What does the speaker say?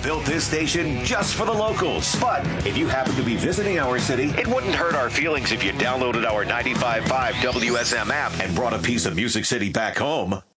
built this station just for the locals. But if you happen to be visiting our city, it wouldn't hurt our feelings if you downloaded our 95.5 WSM app and brought a piece of Music City back home.